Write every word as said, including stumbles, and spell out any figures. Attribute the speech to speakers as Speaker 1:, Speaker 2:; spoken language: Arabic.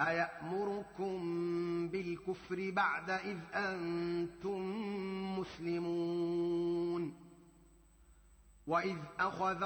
Speaker 1: أَيَأْمُرُكُم بِالْكُفْرِ بَعْدَ إِذْ أَنتُم مُّسْلِمُونَ وَإِذْ أَخَذَ